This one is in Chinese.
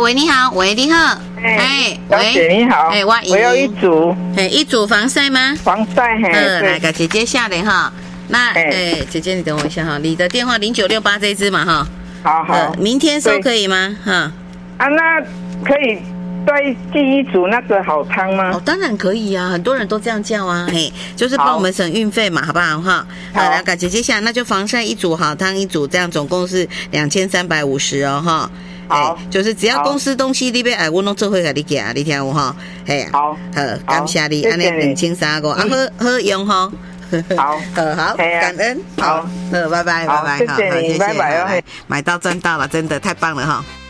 喂，你好，喂，你好， 小姐你好，我要一组， 一组防晒吗？ 防晒， 来给姐姐下来哈。那姐姐你等我一下哈，你的电话0968这支嘛哈。 好， 明天收可以吗？哈。 那可以再寄一组那个好汤吗？ 当然可以啊，很多人都这样叫啊，就是帮我们省运费嘛，好不好哈？来给姐姐下，那就防晒一组，好汤一组，这样总共是2350哦哈。 好， 就是只要公司东西你要我拢做伙给你寄，你听有哈？ 好， 感谢你，安尼2350，好用哈。 好， 感恩，好，拜拜， 谢谢你，拜拜哦， 买到赚到了，真的太棒了哈。